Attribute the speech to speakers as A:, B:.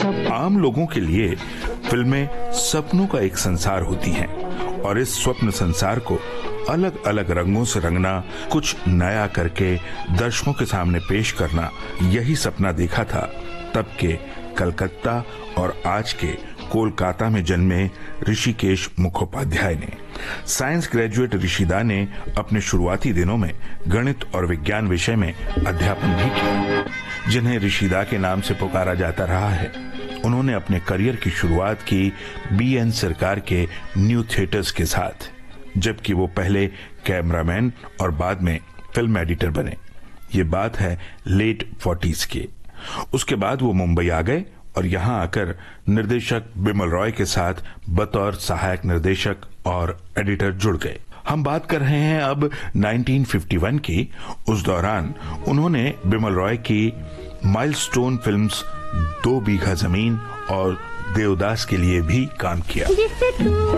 A: आम लोगों के लिए फिल्में सपनों का एक संसार होती हैं और इस स्वप्न संसार को अलग अलग रंगों से रंगना, कुछ नया करके दर्शकों के सामने पेश करना, यही सपना देखा था तब के कलकत्ता और आज के कोलकाता में जन्मे ऋषिकेश मुखोपाध्याय ने। साइंस ग्रेजुएट ऋषिदा ने अपने शुरुआती दिनों में गणित और विज्ञान विषय में अध्यापन भी किया, जिन्हें ऋषिदा के नाम से पुकारा जाता रहा है। उन्होंने अपने करियर की शुरुआत की BN सरकार के न्यू थिएटर्स के साथ, जबकि वो पहले कैमरामैन और बाद में फिल्म एडिटर बने। ये बात है लेट 40s के। उसके बाद वो मुंबई आ गए और यहाँ आकर निर्देशक बिमल रॉय के साथ बतौर सहायक निर्देशक और एडिटर जुड़ गए। हम बात कर रहे हैं अब 1951 की। उस दौरान उन्होंने बिमल रॉय की माइलस्टोन फिल्म्स 2 बीघा जमीन और देवदास के लिए भी काम किया।